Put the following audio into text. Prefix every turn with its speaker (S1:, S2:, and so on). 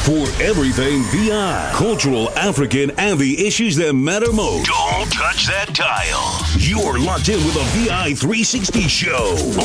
S1: For everything VI, cultural, African, and the issues that matter most. Don't touch that dial. You're locked in with a VI 360 show.